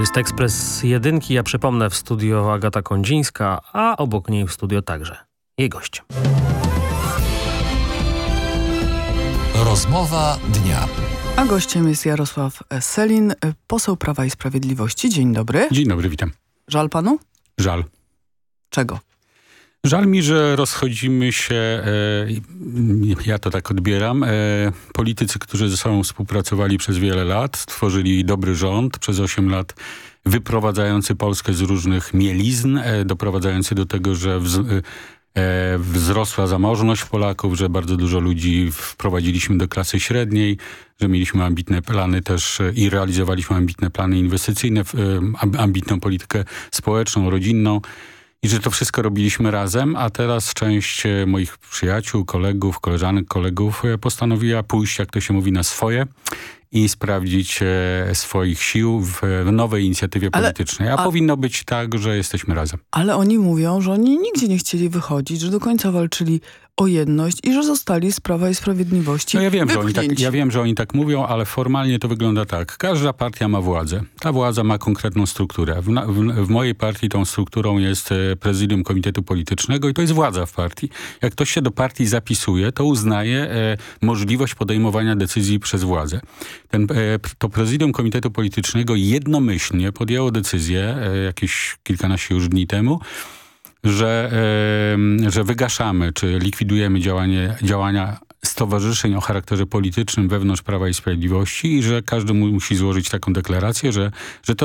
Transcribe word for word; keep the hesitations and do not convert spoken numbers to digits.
jest Ekspres Jedynki. Ja przypomnę, w studio Agata Kondzińska, a obok niej w studio także jej gość. Rozmowa dnia. A gościem jest Jarosław Sellin, poseł Prawa i Sprawiedliwości. Dzień dobry. Dzień dobry, witam. Żal panu? Żal. Czego? Żal mi, że rozchodzimy się, e, ja to tak odbieram, e, politycy, którzy ze sobą współpracowali przez wiele lat, stworzyli dobry rząd, przez osiem lat wyprowadzający Polskę z różnych mielizn, e, doprowadzający do tego, że wz, e, wzrosła zamożność Polaków, że bardzo dużo ludzi wprowadziliśmy do klasy średniej, że mieliśmy ambitne plany też i realizowaliśmy ambitne plany inwestycyjne, e, ambitną politykę społeczną, rodzinną. I że to wszystko robiliśmy razem, a teraz część moich przyjaciół, kolegów, koleżanek, kolegów postanowiła pójść, jak to się mówi, na swoje i sprawdzić e, swoich sił w, w nowej inicjatywie Ale, politycznej. A, a powinno być tak, że jesteśmy razem. Ale oni mówią, że oni nigdzie nie chcieli wychodzić, że do końca walczyli o jedność i że zostali z Prawa i Sprawiedliwości No ja wiem, że oni wypchnięci. tak, ja wiem, że oni tak mówią, ale formalnie to wygląda tak. Każda partia ma władzę. Ta władza ma konkretną strukturę. W, w, w mojej partii tą strukturą jest prezydium komitetu politycznego i to jest władza w partii. Jak ktoś się do partii zapisuje, to uznaje e, możliwość podejmowania decyzji przez władzę. Ten, e, to prezydium komitetu politycznego jednomyślnie podjęło decyzję e, jakieś kilkanaście już dni temu, że, e, że wygaszamy, czy likwidujemy działanie, działania stowarzyszeń o charakterze politycznym wewnątrz Prawa i Sprawiedliwości i że każdy mu, musi złożyć taką deklarację, że, że to